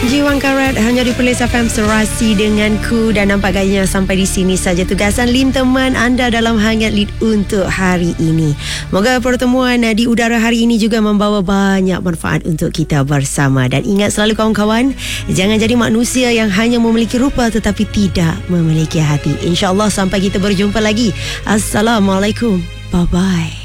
Jiwang Karat hanya di Perlis FM Serasi denganku. Dan nampak gayanya sampai di sini saja tugasan Lim teman anda dalam Hangat Lead untuk hari ini. Moga pertemuan di udara hari ini juga membawa banyak manfaat untuk kita bersama. Dan ingat selalu kawan-kawan, jangan jadi manusia yang hanya memiliki rupa tetapi tidak memiliki hati. InsyaAllah sampai kita berjumpa lagi. Assalamualaikum. Bye-bye.